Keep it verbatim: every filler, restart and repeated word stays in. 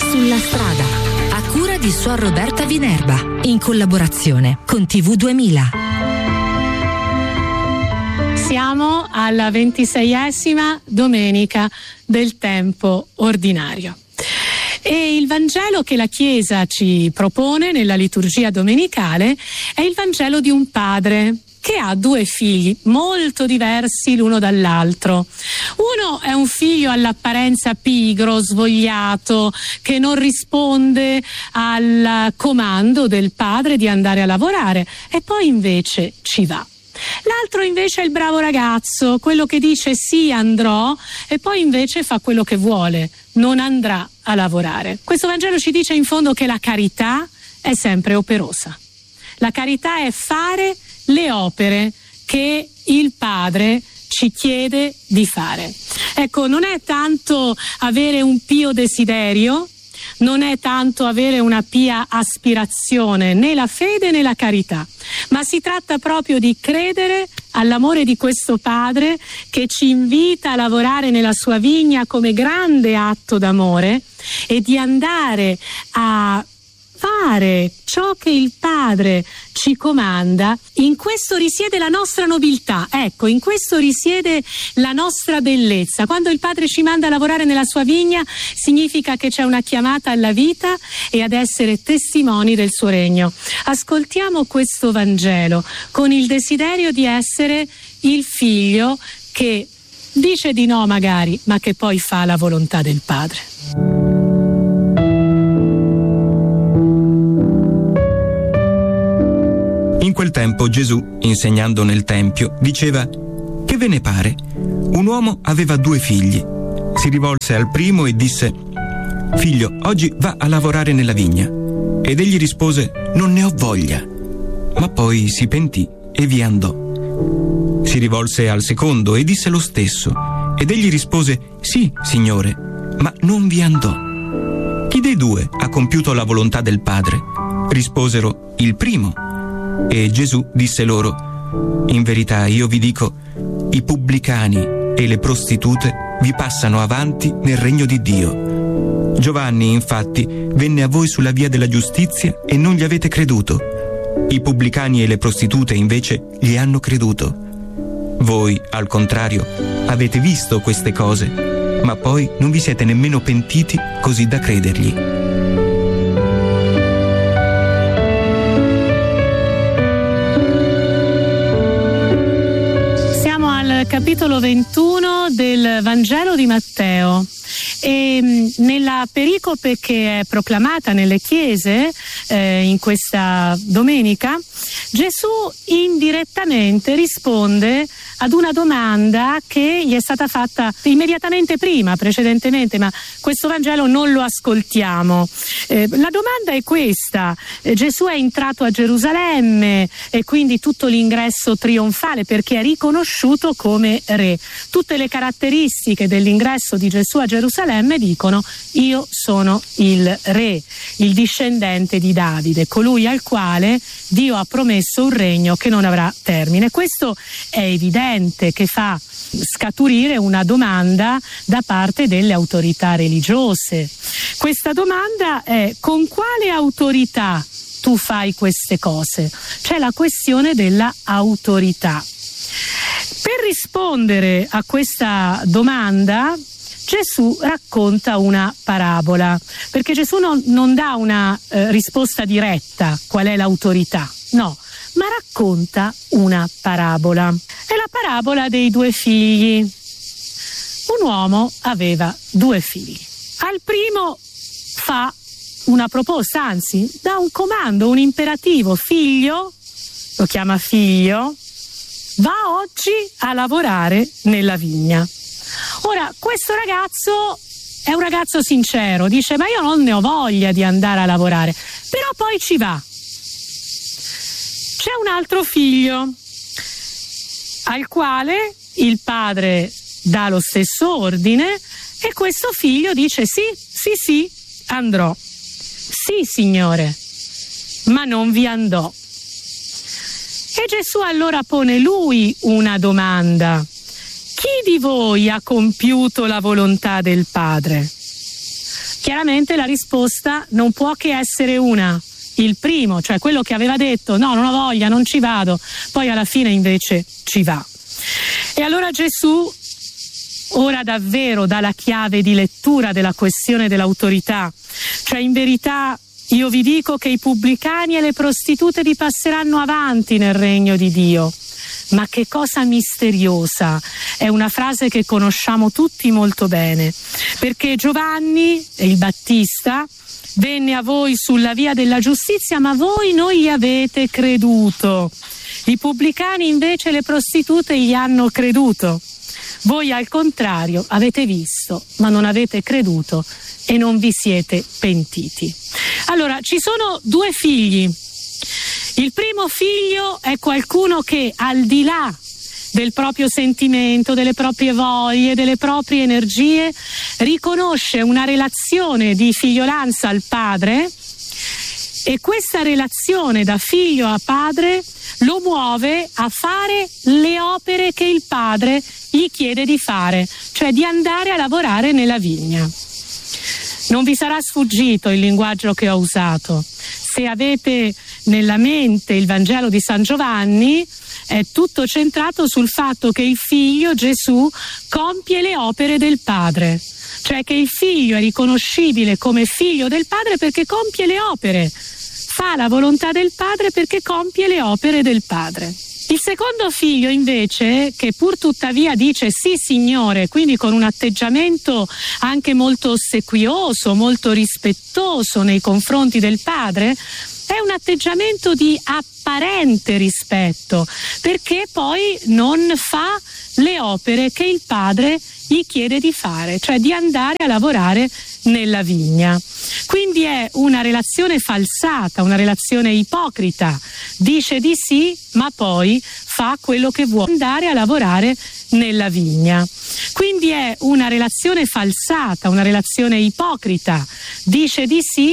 Sulla strada, a cura di Suor Roberta Vinerba, in collaborazione con T V duemila. Siamo alla ventiseiesima domenica del tempo ordinario. E il Vangelo che la Chiesa ci propone nella liturgia domenicale è il Vangelo di un padre che ha due figli molto diversi l'uno dall'altro. Uno è un figlio all'apparenza pigro, svogliato, che non risponde al comando del padre di andare a lavorare e poi invece ci va. L'altro invece è il bravo ragazzo, quello che dice sì andrò e poi invece fa quello che vuole, non andrà a lavorare. Questo Vangelo ci dice in fondo che la carità è sempre operosa. La carità è fare le opere che il Padre ci chiede di fare. Ecco, non è tanto avere un pio desiderio, non è tanto avere una pia aspirazione, né la fede né la carità, ma si tratta proprio di credere all'amore di questo Padre che ci invita a lavorare nella sua vigna come grande atto d'amore e di andare a fare ciò che il Padre ci comanda. In questo risiede la nostra nobiltà, ecco, in questo risiede la nostra bellezza. Quando il Padre ci manda a lavorare nella sua vigna, significa che c'è una chiamata alla vita e ad essere testimoni del suo regno. Ascoltiamo questo Vangelo con il desiderio di essere il figlio che dice di no magari, ma che poi fa la volontà del Padre. In quel tempo Gesù, insegnando nel Tempio, diceva: «Che ve ne pare? Un uomo aveva due figli. Si rivolse al primo e disse: Figlio, oggi va a lavorare nella vigna. Ed egli rispose: Non ne ho voglia. Ma poi si pentì e vi andò. Si rivolse al secondo e disse lo stesso. Ed egli rispose: Sì, Signore, ma non vi andò. Chi dei due ha compiuto la volontà del Padre? Risposero: Il primo. E Gesù disse loro: In verità io vi dico, i pubblicani e le prostitute vi passano avanti nel regno di Dio. Giovanni, infatti, venne a voi sulla via della giustizia e non gli avete creduto. I pubblicani e le prostitute invece gli hanno creduto. Voi, al contrario, avete visto queste cose, ma poi non vi siete nemmeno pentiti così da credergli. Capitolo ventuno del Vangelo di Matteo. E nella pericope che è proclamata nelle chiese eh, in questa domenica, Gesù indirettamente risponde ad una domanda che gli è stata fatta immediatamente prima, precedentemente, ma questo Vangelo non lo ascoltiamo. Eh, la domanda è questa: eh, Gesù è entrato a Gerusalemme e quindi tutto l'ingresso trionfale perché è riconosciuto come re. Tutte le caratteristiche dell'ingresso di Gesù a Gerusalemme dicono: io sono il re, il discendente di Davide, colui al quale Dio ha promesso un regno che non avrà termine. Questo è evidente, che fa scaturire una domanda da parte delle autorità religiose. Questa domanda è: con quale autorità tu fai queste cose? C'è la questione della autorità. Per rispondere a questa domanda Gesù racconta una parabola, perché Gesù non, non dà una eh, risposta diretta: qual è l'autorità? No, ma racconta una parabola. È la parabola dei due figli. Un uomo aveva due figli. Al primo fa una proposta, anzi dà un comando, un imperativo: figlio, lo chiama figlio, va oggi a lavorare nella vigna. Ora, questo ragazzo è un ragazzo sincero, dice: ma io non ne ho voglia di andare a lavorare, però poi ci va. C'è un altro figlio al quale il padre dà lo stesso ordine e questo figlio dice: sì, sì, sì, andrò. Sì, Signore, ma non vi andò. E Gesù allora pone lui una domanda: chi di voi ha compiuto la volontà del Padre? Chiaramente la risposta non può che essere una. Il primo, cioè quello che aveva detto no, non ho voglia, non ci vado, poi alla fine invece ci va. E allora Gesù ora davvero dà la chiave di lettura della questione dell'autorità, cioè in verità io vi dico che i pubblicani e le prostitute vi passeranno avanti nel regno di Dio. Ma che cosa misteriosa, è una frase che conosciamo tutti molto bene, perché Giovanni, il Battista, venne a voi sulla via della giustizia, ma voi non gli avete creduto. I pubblicani invece e le prostitute gli hanno creduto. Voi al contrario avete visto, ma non avete creduto e non vi siete pentiti. Allora, ci sono due figli. Il primo figlio è qualcuno che al di là del proprio sentimento, delle proprie voglie, delle proprie energie, riconosce una relazione di figliolanza al padre, e questa relazione da figlio a padre lo muove a fare le opere che il padre gli chiede di fare, cioè di andare a lavorare nella vigna. Non vi sarà sfuggito il linguaggio che ho usato. Se avete nella mente il Vangelo di San Giovanni, è tutto centrato sul fatto che il figlio, Gesù, compie le opere del padre, cioè che il figlio è riconoscibile come figlio del padre perché compie le opere, fa la volontà del padre perché compie le opere del padre. Il secondo figlio invece, che pur tuttavia dice sì signore, quindi con un atteggiamento anche molto ossequioso, molto rispettoso nei confronti del padre, è un atteggiamento di apparente rispetto, perché poi non fa le opere che il padre gli chiede di fare, cioè di andare a lavorare nella vigna. Quindi è una relazione falsata, una relazione ipocrita. Dice di sì, ma poi fa quello che vuole, andare a lavorare nella vigna. Quindi è una relazione falsata, una relazione ipocrita. Dice di sì,